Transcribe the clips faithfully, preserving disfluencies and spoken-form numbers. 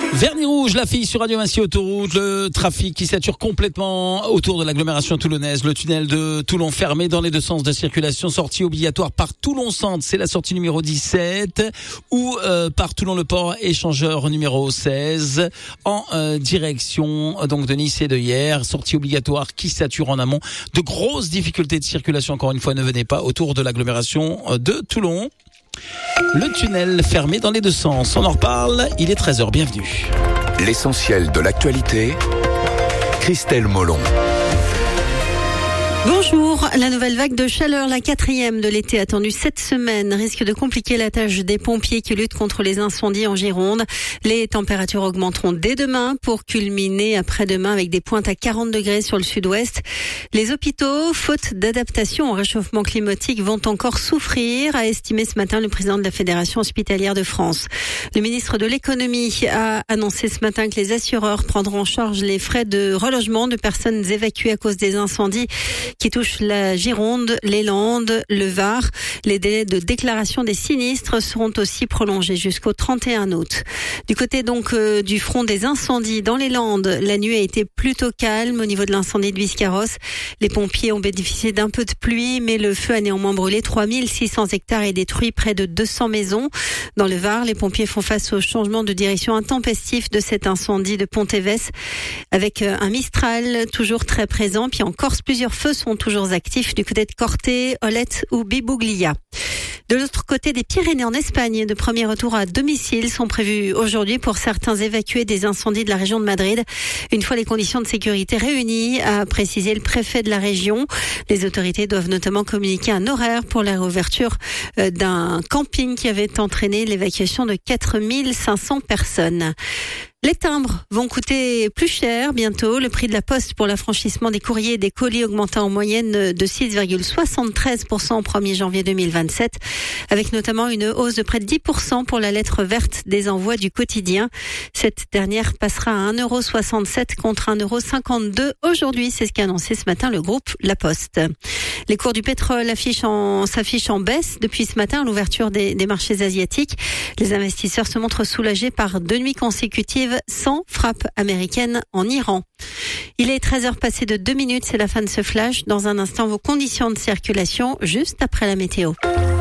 Vernis rouge, la fille sur Radio Vinci Autoroute, le trafic qui sature complètement autour de l'agglomération toulonnaise, le tunnel de Toulon fermé dans les deux sens de circulation, sortie obligatoire par Toulon Centre, c'est la sortie numéro dix-sept, ou euh, par Toulon Le Port, échangeur numéro seize, en euh, direction donc de Nice et de Hyères, sortie obligatoire qui sature en amont. De grosses difficultés de circulation, encore une fois, ne venez pas autour de l'agglomération de Toulon. Le tunnel fermé dans les deux sens. On en reparle, il est treize heures, bienvenue. L'essentiel de l'actualité, Christelle Molon. Bonjour, la nouvelle vague de chaleur, la quatrième de l'été attendue cette semaine, risque de compliquer la tâche des pompiers qui luttent contre les incendies en Gironde. Les températures augmenteront dès demain pour culminer après-demain avec des pointes à quarante degrés sur le sud-ouest. Les hôpitaux, faute d'adaptation au réchauffement climatique, vont encore souffrir, a estimé ce matin le président de la Fédération hospitalière de France. Le ministre de l'économie a annoncé ce matin que les assureurs prendront en charge les frais de relogement de personnes évacuées à cause des incendies qui touchent la Gironde, les Landes, le Var. Les délais de déclaration des sinistres seront aussi prolongés jusqu'au trente et un août. Du côté donc euh, du front des incendies dans les Landes, la nuit a été plutôt calme au niveau de l'incendie de Biscarrosse. Les pompiers ont bénéficié d'un peu de pluie, mais le feu a néanmoins brûlé trois mille six cents hectares et détruit près de deux cents maisons. Dans le Var, les pompiers font face au changement de direction intempestif de cet incendie de Pontévès, avec un Mistral toujours très présent. Puis en Corse, plusieurs feux sont toujours actifs du côté de Corté, Olette ou Bibuglia. De l'autre côté des Pyrénées en Espagne, de premiers retours à domicile sont prévus aujourd'hui pour certains évacués des incendies de la région de Madrid. Une fois les conditions de sécurité réunies, a précisé le préfet de la région. Les autorités doivent notamment communiquer un horaire pour la réouverture d'un camping qui avait entraîné l'évacuation de quatre mille cinq cents personnes. Les timbres vont coûter plus cher bientôt. Le prix de la poste pour l'affranchissement des courriers et des colis augmenta en moyenne de six virgule soixante-treize pour cent au premier janvier deux mille vingt-sept, avec notamment une hausse de près de dix pour cent pour la lettre verte des envois du quotidien. Cette dernière passera à un euro soixante-sept contre un euro cinquante-deux aujourd'hui. C'est ce qu'a annoncé ce matin le groupe La Poste. Les cours du pétrole affichent en, s'affichent en baisse depuis ce matin à l'ouverture des, des marchés asiatiques. Les investisseurs se montrent soulagés par deux nuits consécutives sans frappe américaine en Iran. Il est treize heures passées de deux minutes, c'est la fin de ce flash. Dans un instant, vos conditions de circulation, juste après la météo.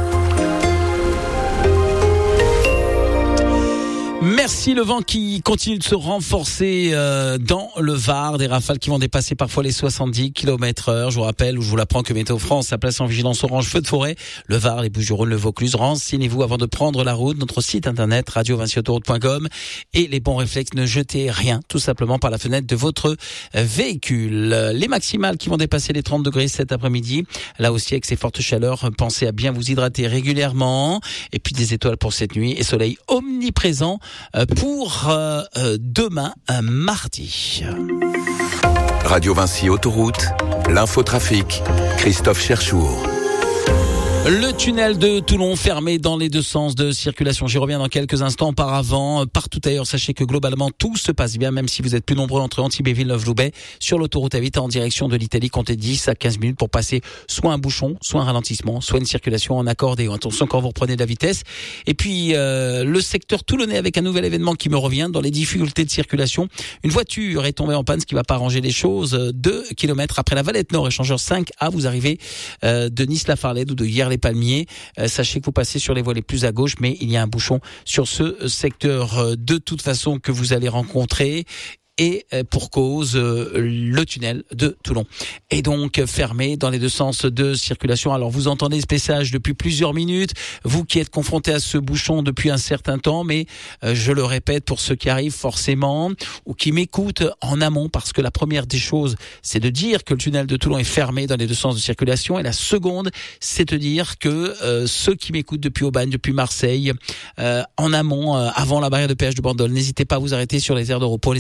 Merci, le vent qui continue de se renforcer euh, dans le Var, des rafales qui vont dépasser parfois les soixante-dix kilomètres heure. Je vous rappelle, ou je vous l'apprends, que Météo France a placé en vigilance orange feu de forêt le Var, les Bouches-du-Rhône, le Vaucluse. Renseignez-vous avant de prendre la route. Notre site internet radio vinci autoroute point com, et les bons réflexes, ne jetez rien tout simplement par la fenêtre de votre véhicule. Les maximales qui vont dépasser les trente degrés cet après-midi. Là aussi, avec ces fortes chaleurs, pensez à bien vous hydrater régulièrement. Et puis des étoiles pour cette nuit et soleil omniprésent pour euh, demain, mardi. Radio Vinci Autoroute, l'infotrafic, Christophe Cherchour. Le tunnel de Toulon fermé dans les deux sens de circulation. J'y reviens dans quelques instants. Auparavant, partout ailleurs, sachez que globalement tout se passe bien, même si vous êtes plus nombreux entre Antibes et Villeneuve-Loubet. Sur l'autoroute A huit en direction de l'Italie, comptez dix à quinze minutes pour passer soit un bouchon, soit un ralentissement, soit une circulation en accordéon. Attention quand vous reprenez de la vitesse. Et puis euh, le secteur toulonnais avec un nouvel événement qui me revient dans les difficultés de circulation. Une voiture est tombée en panne, ce qui va pas arranger les choses. Deux kilomètres après la Valette Nord, échangeur cinq A, vous arrivez euh, de Nice-la-Farlède ou de Hyères les Palmiers. Euh, sachez que vous passez sur les voies les plus à gauche, mais il y a un bouchon sur ce secteur euh, de toute façon que vous allez rencontrer. Et pour cause, le tunnel de Toulon est donc fermé dans les deux sens de circulation. Alors vous entendez ce message depuis plusieurs minutes, vous qui êtes confrontés à ce bouchon depuis un certain temps, mais je le répète pour ceux qui arrivent forcément ou qui m'écoutent en amont, parce que la première des choses, c'est de dire que le tunnel de Toulon est fermé dans les deux sens de circulation, et la seconde, c'est de dire que euh, ceux qui m'écoutent depuis Aubagne, depuis Marseille, euh, en amont, euh, avant la barrière de péage de Bandol, n'hésitez pas à vous arrêter sur les aires de repos, les aires de service,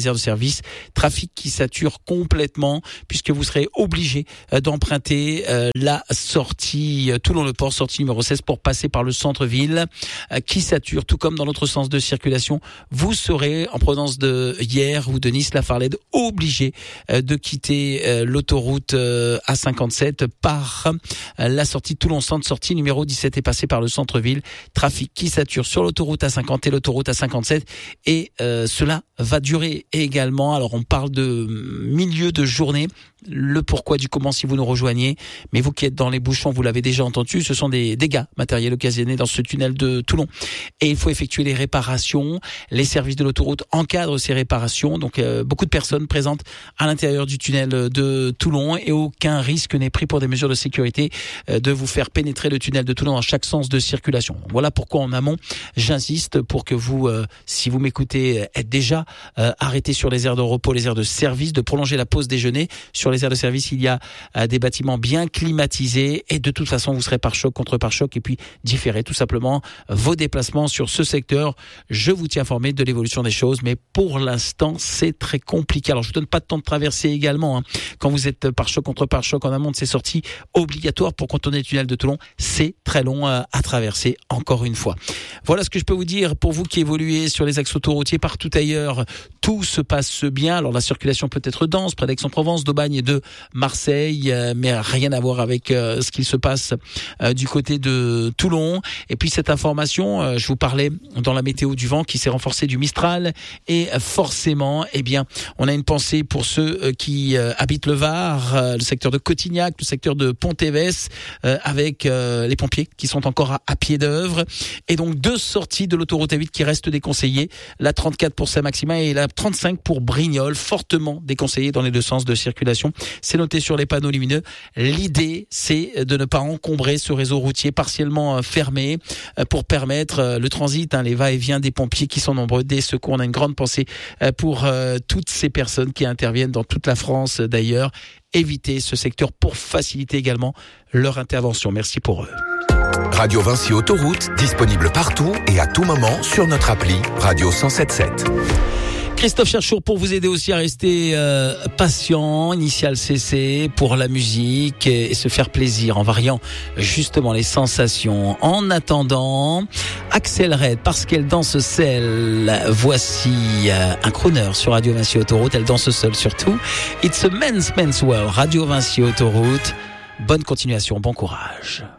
service. Trafic qui sature complètement puisque vous serez obligé d'emprunter la sortie Toulon-le-Port, sortie numéro seize pour passer par le centre-ville qui sature, tout comme dans l'autre sens de circulation. Vous serez en provenance de hier ou de Nice-la-Farlède obligé de quitter l'autoroute A cinquante-sept par la sortie Toulon-Centre, sortie numéro dix-sept et passer par le centre-ville. Trafic qui sature sur l'autoroute A cinquante et l'autoroute A cinquante-sept et euh, cela va durer également. Alors on parle de milieu de journée. Le pourquoi du comment si vous nous rejoignez, mais vous qui êtes dans les bouchons, vous l'avez déjà entendu, ce sont des dégâts matériels occasionnés dans ce tunnel de Toulon et il faut effectuer les réparations. Les services de l'autoroute encadrent ces réparations, donc euh, beaucoup de personnes présentes à l'intérieur du tunnel de Toulon et aucun risque n'est pris pour des mesures de sécurité euh, de vous faire pénétrer le tunnel de Toulon dans chaque sens de circulation. Voilà pourquoi en amont, j'insiste pour que vous, euh, si vous m'écoutez, êtes déjà euh, arrêté sur les aires de repos, les aires de service, de prolonger la pause déjeuner. Sur les aires de service, il y a euh, des bâtiments bien climatisés et de toute façon, vous serez par choc contre par choc et puis différer tout simplement vos déplacements sur ce secteur. Je vous tiens informé de l'évolution des choses, mais pour l'instant, c'est très compliqué. Alors, je vous donne pas de temps de traverser également. Hein. Quand vous êtes par choc contre par choc en amont de ces sorties obligatoires pour contourner le tunnel de Toulon, c'est très long à, à traverser encore une fois. Voilà ce que je peux vous dire pour vous qui évoluez sur les axes autoroutiers partout ailleurs. Tout se passe bien. Alors, la circulation peut être dense près d'Aix-en-Provence, d'Aubagne et de Marseille, mais rien à voir avec euh, ce qu'il se passe euh, du côté de Toulon. Et puis cette information, euh, je vous parlais dans la météo du vent qui s'est renforcée du Mistral et euh, forcément, eh bien, on a une pensée pour ceux euh, qui euh, habitent le Var, euh, le secteur de Cotignac, le secteur de Pont-Évès, euh, avec euh, les pompiers qui sont encore à, à pied d'œuvre. Et donc deux sorties de l'autoroute A huit qui restent déconseillées, la trente-quatre pour Saint-Maximin et la trente-cinq pour Brignoles, fortement déconseillées dans les deux sens de circulation. C'est noté sur les panneaux lumineux. L'idée, c'est de ne pas encombrer ce réseau routier partiellement fermé pour permettre le transit, hein, les va-et-vient des pompiers qui sont nombreux, des secours. On a une grande pensée pour euh, toutes ces personnes qui interviennent dans toute la France d'ailleurs. Évitez ce secteur pour faciliter également leur intervention. Merci pour eux. Radio Vinci Autoroute, disponible partout et à tout moment sur notre appli Radio cent sept sept. Christophe Cherchour pour vous aider aussi à rester euh, patient, Initial C C pour la musique et, et se faire plaisir en variant justement les sensations. En attendant, Axel Red, parce qu'elle danse seule, voici euh, un crooner sur Radio Vinci Autoroute, elle danse seule surtout. It's a Men's Men's World, Radio Vinci Autoroute. Bonne continuation, bon courage.